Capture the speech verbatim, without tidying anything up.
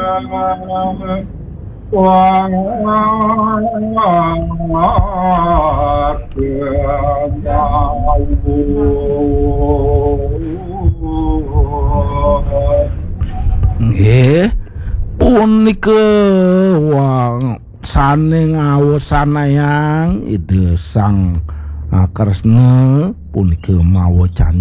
Nggih, punika wong sane ngawosanayang Ide Sang Kresna punika mawa